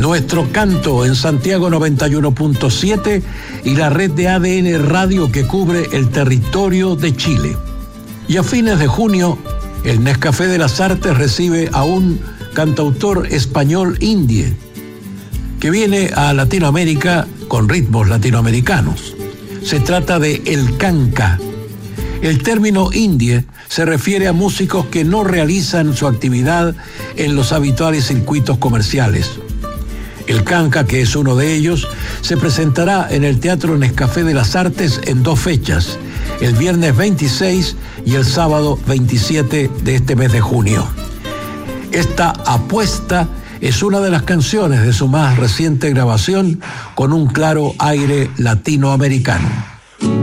Nuestro Canto en Santiago 91.7 y la red de ADN Radio que cubre el territorio de Chile. Y a fines de junio, el Nescafé de las Artes recibe a un cantautor español indie que viene a Latinoamérica con ritmos latinoamericanos. Se trata de El Canca. El término indie se refiere a músicos que no realizan su actividad en los habituales circuitos comerciales. El Canca, que es uno de ellos, se presentará en el Teatro Nescafé de las Artes en 2 fechas, el viernes 26 y el sábado 27 de este mes de junio. Esta apuesta es una de las canciones de su más reciente grabación con un claro aire latinoamericano.